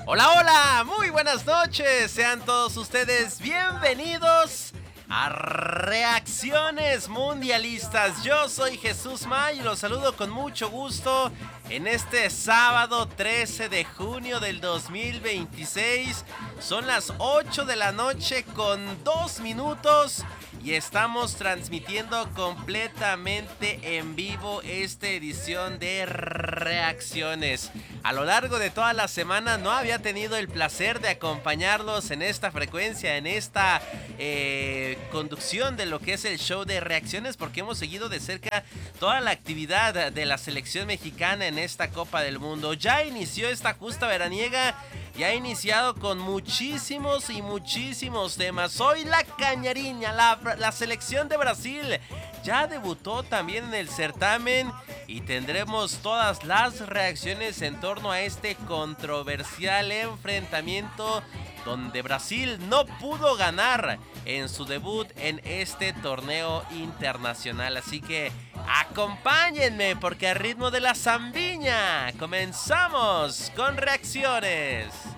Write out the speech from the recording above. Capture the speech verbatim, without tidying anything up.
Hola, hola, muy buenas noches, sean todos ustedes bienvenidos a Reacciones Mundialistas. Yo soy Jesús May y los saludo con mucho gusto en este sábado trece de junio del dos mil veintiséis. Son las ocho de la noche con dos minutos y estamos transmitiendo completamente en vivo esta edición de Reacciones. A lo largo de toda la semana no había tenido el placer de acompañarlos en esta frecuencia, en esta eh, conducción de lo que es el show de Reacciones, porque hemos seguido de cerca toda la actividad de la selección mexicana en esta Copa del Mundo. Ya inició esta justa veraniega y ha iniciado con muchísimos y muchísimos temas. Hoy la cañariña, la, la selección de Brasil ya debutó también en el certamen y tendremos todas las reacciones en torno a este controversial enfrentamiento donde Brasil no pudo ganar en su debut en este torneo internacional. Así que acompáñenme porque al ritmo de la zambiña comenzamos con Reacciones.